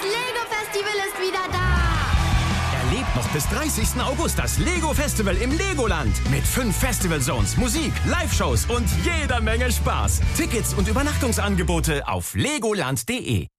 Lego-Festival ist wieder da. Erlebt noch bis 30. August das Lego-Festival im Legoland. Mit 5 Festival-Zones, Musik, Live-Shows und jeder Menge Spaß. Tickets und Übernachtungsangebote auf legoland.de.